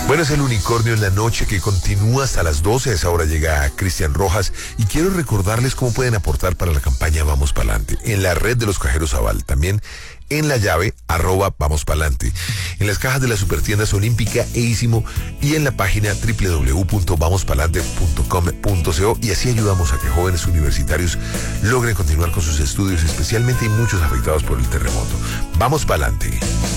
Bueno, es el Unicornio en la Noche que continúa hasta las 12. A esa hora llega Cristian Rojas y quiero recordarles cómo pueden aportar para la campaña Vamos Pa'lante en la red de los cajeros Aval, también en la llave @Vamos Pa'lante, en las cajas de las supertiendas Olímpica e Ísimo y en la página www.vamospalante.com.co, y así ayudamos a que jóvenes universitarios logren continuar con sus estudios, especialmente hay muchos afectados por el terremoto. Vamos Pa'lante.